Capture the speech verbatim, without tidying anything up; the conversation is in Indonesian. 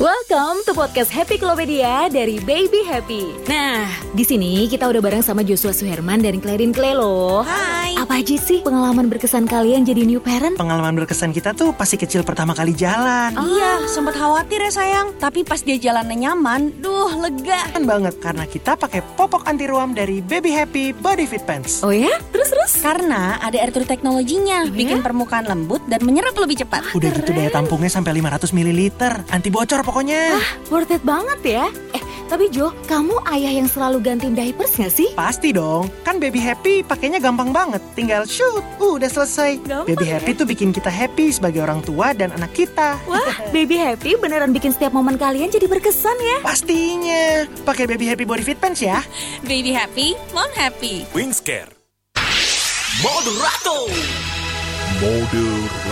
Welcome to podcast Happy Klopedia dari Baby Happy. Nah, di sini kita udah bareng sama Joshua Suherman dan Claudine Clay loh. Hai. Apa aja sih pengalaman berkesan kalian jadi new parent? Pengalaman berkesan kita tuh pasti kecil pertama kali jalan. Oh. Iya, sempat khawatir ya sayang. Tapi pas dia jalannya nyaman, duh lega. Kan banget karena kita pakai popok anti ruam dari Baby Happy Body Fit Pants. Oh ya? Terus-terus? Karena ada air true teknologinya, bikin permukaan lembut dan menyerap lebih cepat. Udah gitu daya tampungnya sampai lima ratus mililiter. Anti bocor pokoknya. Wah, worth it banget ya. Eh, tapi Jo, kamu ayah yang selalu gantiin diapers gak sih? Pasti dong. Kan Baby Happy pakainya gampang banget. Tinggal shoot, uh, udah selesai. Gampang Baby ya? Happy tuh bikin kita happy sebagai orang tua dan anak kita. Wah, Baby Happy beneran bikin setiap momen kalian jadi berkesan ya. Pastinya. Pakai Baby Happy Body Fit Pants ya. Baby happy, mom happy. Wingscare Mode Rato Mode